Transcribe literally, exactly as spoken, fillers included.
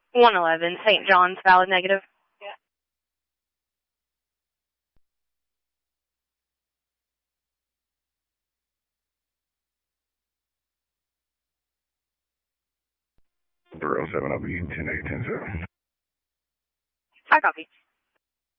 one eleven, Saint John's, valid negative. Zero seven, I'll be ten eight ten seven. I copy.